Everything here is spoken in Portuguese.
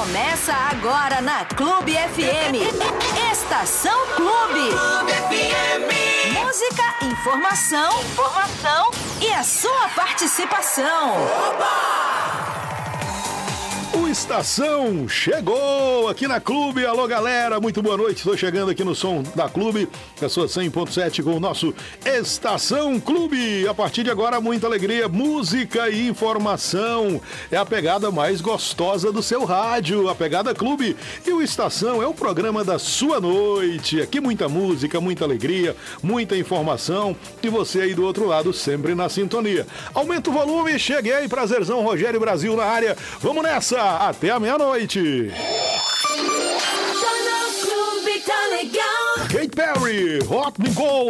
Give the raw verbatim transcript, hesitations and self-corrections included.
Começa agora na Clube F M. Estação Clube. Clube F M. Música, informação, informação e a sua participação. Oba! O Estação chegou aqui na Clube. Alô, galera, muito boa noite. Estou chegando aqui no som da Clube, a sua cem ponto sete com o nosso Estação Clube. A partir de agora, muita alegria, música e informação. É a pegada mais gostosa do seu rádio, a pegada Clube. E o Estação é o programa da sua noite. Aqui muita música, muita alegria, muita informação. E você aí do outro lado, sempre na sintonia. Aumenta o volume, cheguei, prazerzão, Rogério Brasil na área. Vamos nessa! Até a meia-noite. Katy Perry, Hot Nicole.